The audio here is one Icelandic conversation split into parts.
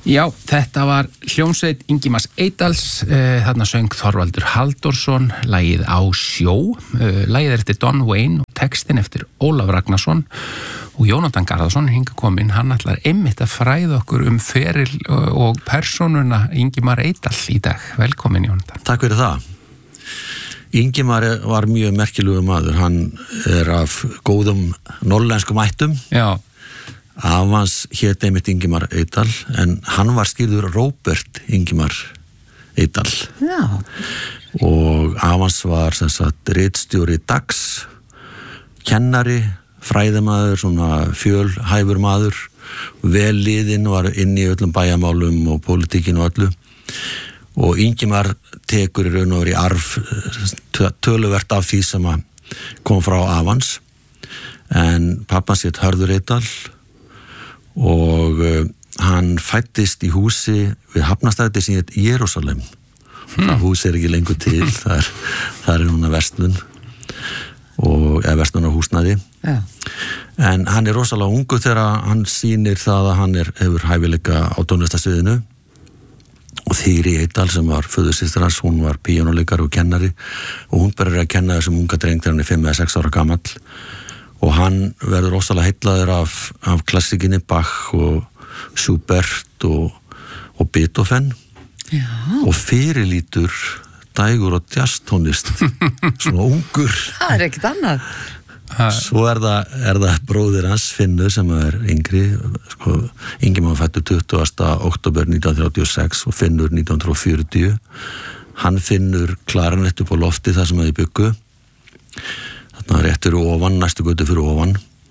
Já, þetta var hljómsveit Ingimars Eydals, þarna söng Þorvaldur Halldórsson, lagið Á sjó, lagið eftir Don Wayne og textin eftir Ólaf Ragnarsson og Jónatan Garðarsson hinga kominn, hann ætlar einmitt að fræða okkur feril og persónuna Ingimar Eydal í dag. Velkomin Jónatan. Takk fyrir það. Ingimar var mjög merkilegur maður, hann af góðum norrlenskum ættum. Já. Avans hét einmitt Ingimar Eydal en hann var skýrður Róbert Ingimar Eydal. Já. Og Avans var sem sagt ritstjóri Dags, kennari, fræðamaður, svona fjölhæfur maður, vel liðinn, var inn í öllum bæjarmálum og pólitíkin og öllu. Og Ingimar tekur í raun og veru í arf töluvert af því sem kom frá Avans. En pappan hét Hörður Eydal og hann fæddist í húsi við Hafnarstræti sem hét Jerúsalem. Það hús ekki lengur til, það er núna verslun eða verslun á húsnæði. Já. En hann er rosalega ungur þegar hann sýnir það að hann hefur hæfileika á tónlistarsviðinu. Og Þyri Eydal sem var föðursystir hans, hún var píanóleikari og kennari og hún byrjar að kenna þessum unga dreng þegar hann 5 eða 6 ára gamall. Og hann verður rosalega heillaður af klassikinni Bach og Schubert og Beethoven. Já. Og fyrirlítur dægur og jazztónlist svona ungur. Það ekkert annað. Svo er það bróðir hans Finnur sem yngri, Ingimar fættur 20. október 1936 og Finnur 1940. Hann finnur klarinett upp á lofti þar sem þau byggu. Þarna rétt fyrir ofan, næstu götu fyrir ofan,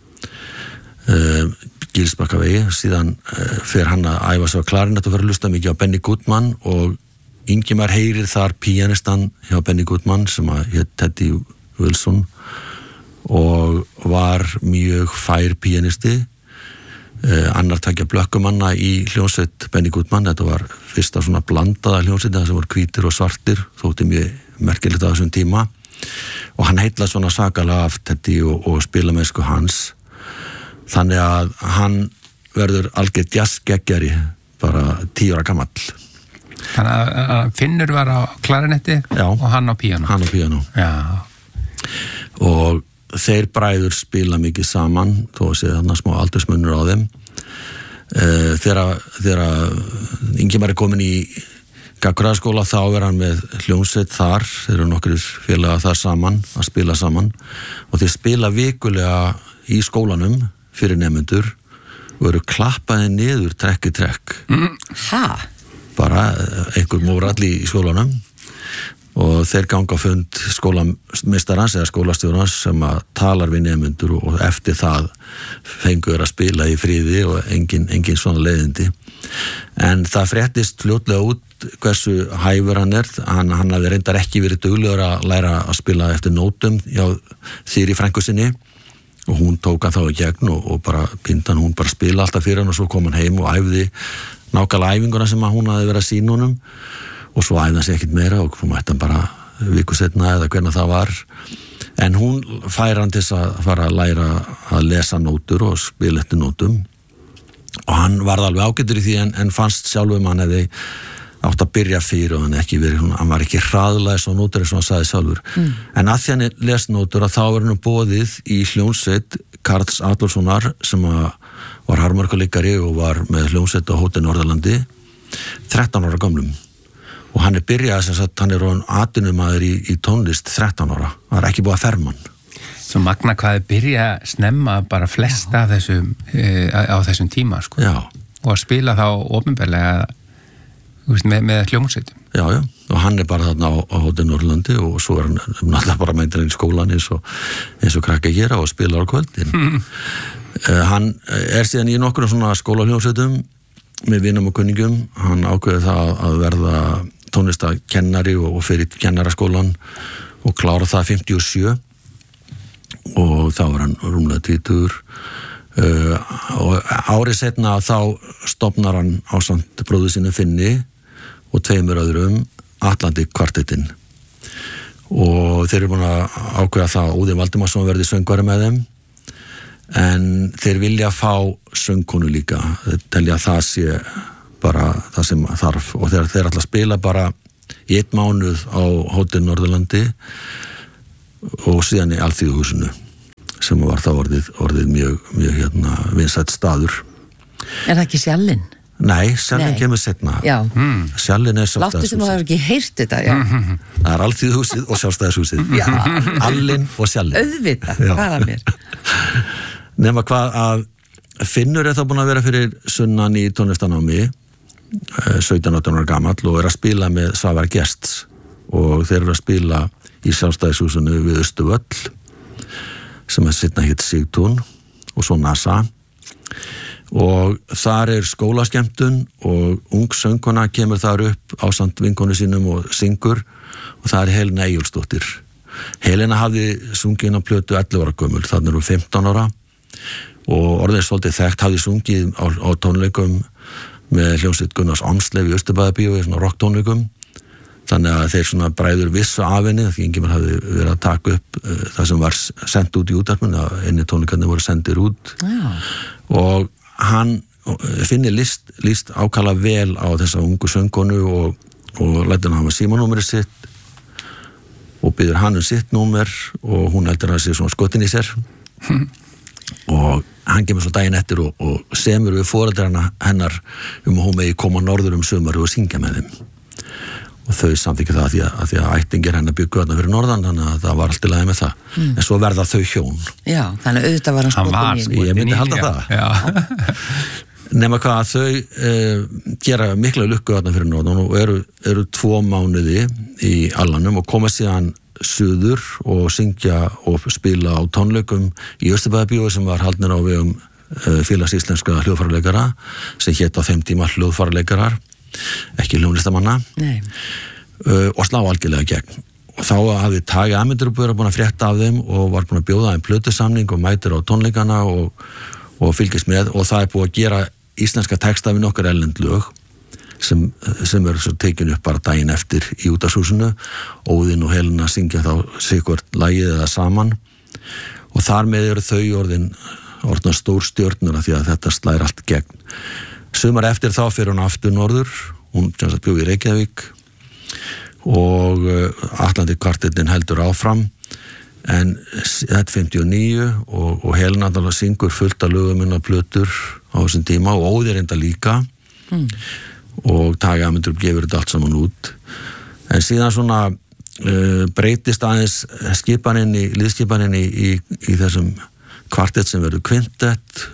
Gilsbakkavegi. Síðan fer hann að æfa sig á klarinett og fer að hlusta mikið á Benny Goodman og Ingimar heyrir þar píanistan hjá Benny Goodman sem hét Teddy Wilson og var mjög fær píanisti, annar takja blökkumanna í hljómsveit Benny Goodman. Þetta var fyrsta svona blandaða hljómsveit það sem voru hvítir og svartir, þótti mjög merkilegt á þessum tíma. Og hann heitla svona sakalega af Teddy og spilamennsku hans. Þannig að hann verður algjör jazzgeggjari bara 10 ára gamall. Þannig að Finnur var á klarinetti og hann á píanó. Hann á píanó. Já. Og þeir bræður spila mikið saman, þó að segja þarna smá aldursmunur á þeim. Þegar Ingimar komin í Gagnfræðaskóla þá hann með hljómsveit þar, þeir eru nokkrir félagar þar saman að spila saman og þeir spila vikulega í skólanum fyrir nemendur og eru klappaði niður trekk í trekk. Bara einhver mórall í skólanum og þeir ganga á fund skólameistarans eða skólastjórans sem að talar við nemendur og eftir það fengur að spila í friði og engin svona leiðindi. En það fréttist fljótlega út hversu hæfur hann hann hafði reyndar ekki verið duglegur að læra að spila eftir nótum hjá Þyri frænku sinni og hún tók hann þá í gegn og bara pindan hún bara spila alltaf fyrir hann og svo kom hann heim og æfði nákvæmlega æfinguna sem hún hafði verið að sýna honum og svo æfði hann sig ekkert meira og svo mætti hann bara viku seinna eða hvernig það var en hún fær hann til að fara að læra að lesa nótur og spila eftir nótum og hann varð alveg ágætur í því en fannst sjálfum hann hefði átt að byrja fyrir og hann var ekki hraðlega svo nótur eins og hann sagði sjálfur. En að því hann les nótur að þá var hann boðið í hljómsveit Karls Adolfssonar sem var harmörkuleikari og var með hljómsveit á Hótel Norðurlandi 13 ára gamlum. Og hann byrjað sem sagt, hann orðinn atvinnumaður í tónlist 13 ára. Það var ekki búið að ferma hann. Svo magna hvað byrja snemma bara flesta af á þessum tíma, sko. Já. Og að spila þá opinberlega með hljómsveitum. Já, og hann bara þarna á Hótel Norðurlandi og svo hann náttúrulega bara meintir í skólan eins og krakka gera og spila á kvöldin. Hann síðan í nokkrum svona skólahljómsveitum með vinum og kunningum. Hann ákveði það að verða tónlistakennari og fyrir kennaraskólan og klára það 57 og þá var hann rúmlega 20 og árið seinna þá stofnar hann ásamt bróður sinni Finni og 2 öðrum Atlantic Quartetinn og þeir eru búin að ákveða það að Óðinn Valdimarsson verði söngvari með þeim en þeir vilja fá söngkonu líka, þeir telja að það sé bara það sem þarf og þeir ætla að spila bara í 1 mánuð á Hótel Norðurlandi og síðan í Alþýðuhúsinu sem var þá orðið mjög vinsæll staður. Er það ekki Sjallinn? Nei, Sjallinn kemur seinna. Já. Sjallinn er sjálfstæðishúsið. Láttu sem þú hefur ekki heyrt þetta, já. Það er Alþýðuhúsið og sjálfstæðishúsið. Já. Allinn og Sjallinn. Auðvitað, hvað að mér? Nema hvað að Finnur þá búin að vera fyrir sunnan í tónlistanámi 17-18 ára gamall og að spila með Svavar Gests og þeir eru að spila í sjálfstæðishúsinu við Austurvöll sem seinna hitt Sigtún og svo NASA og þar skólaskemmtun og ung söngkona kemur þar upp ásamt vinkonu sínum og syngur og það Helena Eyjólfsdóttir. Helena hafði sungið inn á plötu 11 ára gömul, þannig 15 ára og orðið svolítið þekkt, hafði sungið á tónleikum með hljómsveit Gunnars Amsleif í Austurbæðarbíói, svona rocktónleikum þannig að þeir svona bræður vissu af henni því Ingimar hafði verið að taka upp það sem var sendt út í útvarpinu að einni tónleikarnir voru sendir út og hann Finnur líst ákala vel á þessa ungu söngkonu og lætur hann hafa símanúmerið sitt og biður hann sitt númer og hún heldur að sé svona skotin í sér og hann kemur svo daginn eftir og semur við foreldrarna hennar að hún megi koma norður sumar og syngja með þeim og þau samþykkja það að því að ættingir hennar byggu þarna fyrir norðan þannig að það var allt í lagi með það en svo verða þau hjón. Já, þannig auðvitað var hann skotin í. Ég myndi halda það. Nema hvað að þau gera mikla lukku þarna fyrir norðan og eru 2 mánuði í Allanum og koma síðan suður og syngja og spila á tónleikum í Austurbæðarbíói sem var haldnir á vegum félags íslenska hljóðfæraleikara sem hét á þeim tíma hljóðfæraleikarar ekki hljómlistamanna og slá algjörlega gegn og þá hafði Tage Amundrup búin að frétta af þeim og var búin að bjóða þeim plötusamning og mætir á tónleikana og fylgist með og það búið að gera íslenska texta við nokkur erlend lög sem svo tekinu upp bara daginn eftir í útvarpshúsinu Óðinn og Helena syngja þá sikkvort lagið eða saman og þar með eru þau orðna stór stjörnur af því að þetta slær allt gegn. Sumar eftir þá fyrir hún aftur norður, hún bjó í Reykjavík og Atlantic Quartetin heldur áfram en þetta 59 og Helena syngur fullt af lögum inn á plötur á þessum tíma og Óðinn reynda líka og Tage Amundrup gefur þetta allt saman út en síðan svona breytist aðeins liðskipanin í þessum kvartett sem verður kvintett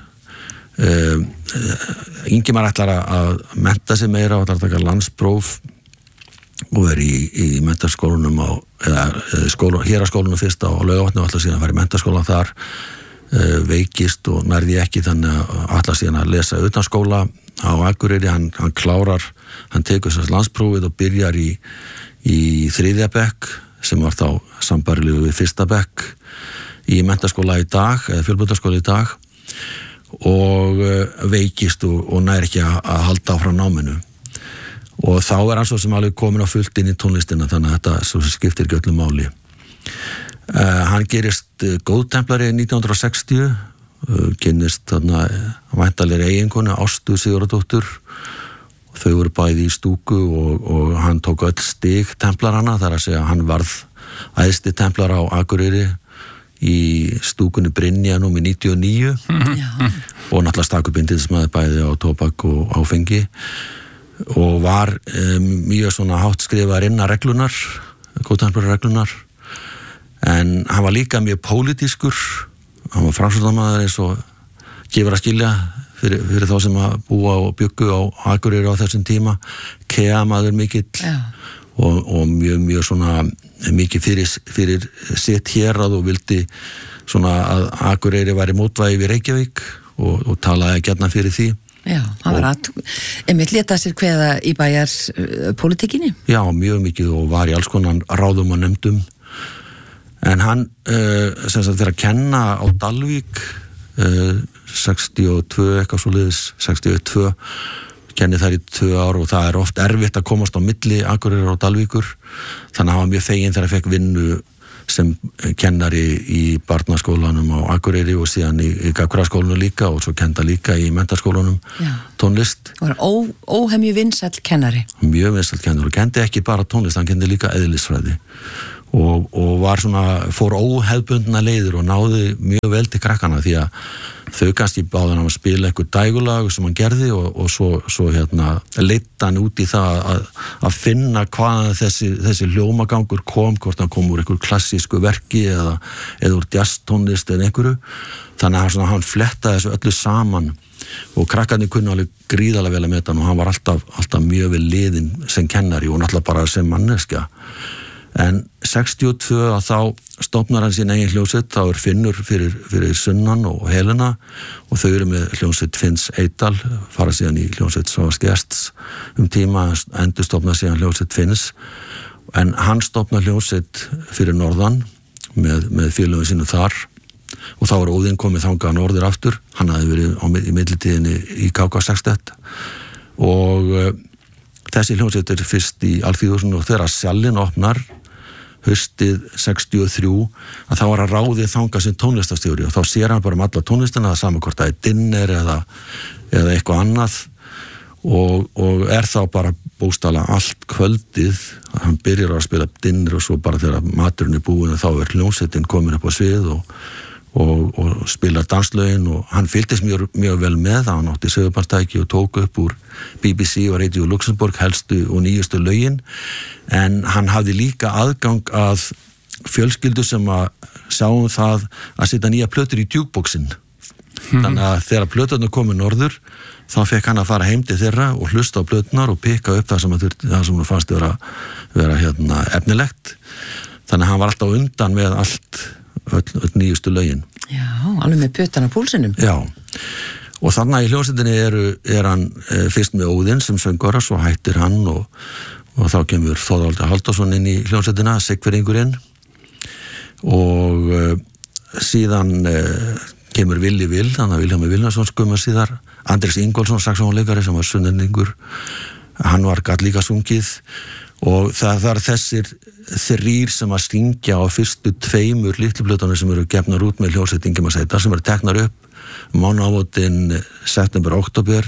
Ingimar ætlar að mennta sig meira og ætlar að taka landspróf og er í menntaskólanum héraskólanum fyrst á Laugarvatni og ætlar síðan að fara í menntaskólan þar veikist og nærði ekki þannig að ætlar síðan að lesa utanskóla á Akureyri, hann klárar hann tekur þess landsprófið og byrjar í 3. bekk sem var þá sambærilegu við 1. bekk í menntaskóla í dag eða fjölbrautaskóla í dag og veikist og nær ekki að halda áfram náminu og þá hann svo sem alveg komin á fullt inn í tónlistina þannig að þetta svo skiptir ekki öllu máli hann gerist góðtemplari 1960 kynnist þarna væntanlegri eiginkonu Ástu Sigurðardóttur og þau voru bæði í stúku og hann tók öll stig templarana þar að segja hann varð æðsti templar á Akureyri í stúkunni Brynja númer 99 og náttúrulega stakubindismæði bæði á tóbak og áfengi og var mjög svona hátt skrifaðar inn að reglunar góðtemplarreglunar en hann var líka mjög pólitískur hann var framsóknarmaður eins og gefur að skilja fyrir þá sem að búa og byggu á Akureyri á þessum tíma maður mikill og mjög svona mikið fyrir sitt hérað og vildi svona að Akureyri væri mótvægi við Reykjavík og talaði gjarnan fyrir því. Já, hann var einmitt letað sér kveða í bæjars pólitíkinni. Já, mjög mikið og var í alls konar ráðum og nefndum en hann sem sagt þegar að kenna á Dalvík 62 eitthvað svoleiðis 61-2 kenni þar í 2 ár og það oft erfitt að komast á milli Akureyrar og Dalvíkur þannig að hann var mjög feginn þegar hann fekk vinnu sem kennari í barnaskólanum á Akureyri og síðan í Gagnfræðaskólanum líka og svo kenda líka í menntaskólanum tónlist. Og var óhemju vinsæll kennari. Mjög vinsæll kennari og kendi ekki bara tónlist, hann kendi líka eðlisfræði og var fór óhefbundna leiðir og náði mjög vel til krakkana því að þau kannski báðu hann að spila eitthvað dægulag sem hann gerði og svo leiddi hann út í það að finna hvaðan þessi hljómagangur kom, hvort hann kom úr einhver klassísku verki eða úr jazztónlist eða einhverju, þannig að hann flettaði þessu öllu saman og krakkarnir kunnu alveg gríðarlega vel að meta hann og hann var alltaf mjög vel liðinn sem kennari og náttúrulega bara sem manneskja. En 62 að þá stofnar hann sín eigin hljómsveit, þá Finnur fyrir Sunnan og Helena og þau eru með hljómsveit Finns Eydal, fara síðan í hljómsveit Svavars Gests tíma, endur stofna síðan hljómsveit Finns, en hann stofnar hljómsveit fyrir norðan með félögum sínum þar og þá Óðinn komið þangað norður aftur, hann hafði verið í millitíðinni í KK-Sextett og þessi hljómsveit fyrst í Alþýðuhúsinu og þegar Sjallinn opnar haustið 63 að þá var að ráðið þangað sem tónlistastjóri og þá sér hann bara alla tónlistina, það sama hvort það dinner eða eitthvað annað og þá bara bókstaflega allt kvöldið, hann byrjar að spila dinner og svo bara þegar maturinn búinn þá hljómsveitin komin upp á svið og spilar danslögin og hann fylgdist mjög vel með, hann átti segulbandstæki og tók upp úr BBC og Radio Luxembourg helstu og nýjustu lögin, en hann hafði líka aðgang að fjölskyldu sem að sjáum það að setja nýja plötur í jukeboxin. Þannig að þegar plöturnar komu norður þá fekk hann að fara heim til þeirra og hlusta á plöturnar og pikka upp það sem hann fannst vera efnilegt. Þannig að hann var alltaf undan með öll nýjustu lögin. Já, alveg með puttan á púlsinum. Já, og þannig í hljómsveitinni er hann fyrst með Óðinn sem söngvara, svo hættir hann og þá kemur Þorvaldur Halldórsson inn í hljómsveitina, Siggfirðingurinn og síðan kemur Willi Will, þannig að Vilhjálmur Vilhjálmsson skömmur síðar, Andrés Ingólfsson saxófónleikari sem var sunnendingur, hann gat líka sungið og það þessir þrír sem að syngja á fyrstu 2 litluplötunum sem eru gefnar út með hljómsveit Ingimars Eydals sem eru teknar upp mánaðamótin september-október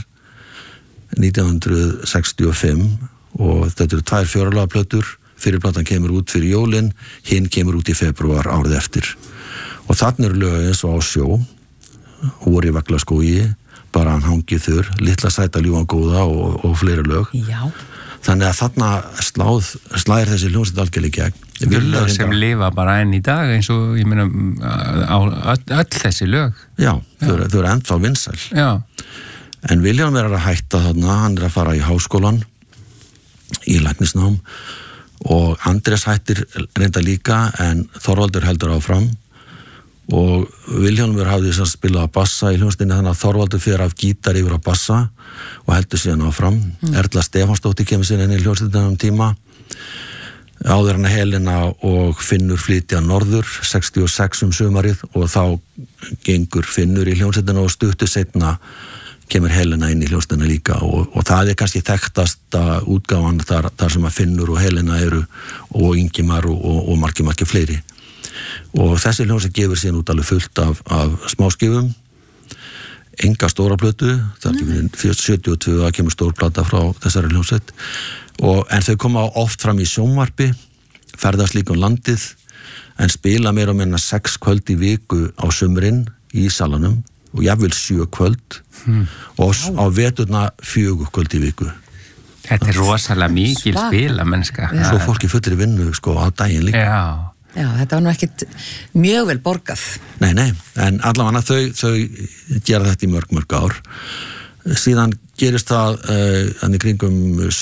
1965 og þetta eru 2 fjóralaplötur, fyrir platan kemur út fyrir jólin, hinn kemur út í febrúar árið eftir og þannig eru lög eins og Á sjó, Vor í Vaglaskógi, Bara hann hangið þurr, Litla sæta ljúfan góða og fleiri lög. Já. Þannig að þarna slæðir þessi hljómsveit algjörlega gegn. Lög sem lifa bara enn í dag eins og ég meina á öll þessi lög. Já, þau eru ennþá vinsæl. Já. En Vilhjálmur að hætta þarna, hann að fara í háskólan í læknisnám og Andrés hættir reynda líka en Þorvaldur heldur áfram og Vilhjálmur hafði þess að spila bassa í hljómsveitinni þannig að Þorvaldur fer af gítar yfir á bassa og heldur síðan áfram. Erla Stefánsdóttir kemur síðan inn í hljómsveitina tíma áður hann Helena og Finnur flytja norður 66 sumarið og þá gengur Finnur í hljómsveitina og stuttu seinna kemur Helena inn í hljómsveitina líka og það kannski þekktasta útgáfan þar sem að Finnur og Helena eru og Ingimar og margir fleiri. Og þessi hljómsveit gefur síðan út alveg fullt af smáskifum, enga stóra plötu, það kemur 72 að kemur stór plata frá þessari hljómsveit, en þau koma oft fram í sjónvarpi, ferðast líka landið, en spila meira og minna 6 kvöld í viku á sumrin í salanum, og jafnvel 7 kvöld, og á veturna 4 kvöld í viku. Þetta rosalega mikil spila, mennska. Svo fólki fullir í vinnu, á daginn líka. Já, þetta var nú ekkit mjög vel borgað. Nei, en allavega þau gera þetta í mörg ár. Síðan gerist það í kringum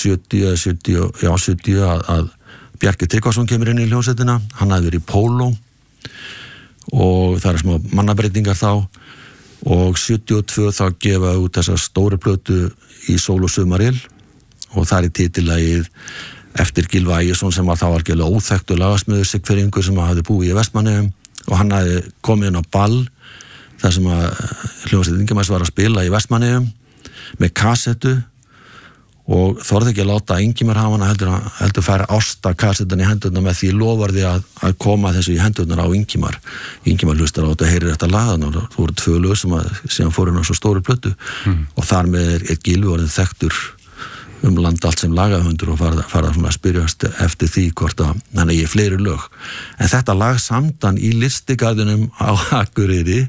70 að Bjarki Tryggvason kemur inn í hljómsveitina, hann hafði verið í Póló og það smá mannabreitingar þá og 72 þá gefa út þessa stóru plötu í Sól og Sumaril og það titilagið eftir Gylfa Ægisson sem var þá algjörlega óþekktur lagasmiður Siggfirðingur sem hafði búið í Vestmannaeyjum og hann hafði komið inn á ball þar sem að hljómsveit Ingimars var að spila í Vestmannaeyjum með kassettu og þorði ekki að láta Ingimar hafa hana heldur færa ástakassetan í hendurna með því lofarði að koma þessu í hendurnar á Ingimar hlustar á þetta, heyrir þetta lagan og það voru 2 lög sem síðan fóru inn á svo stóru plötu og þar með Gylfi orðinn þekktur land allt sem lagahundur og fara svona að spyrjast eftir því hvort að hann eigi fleiri lög en þetta lag samdan í listigarðinum á Akureyri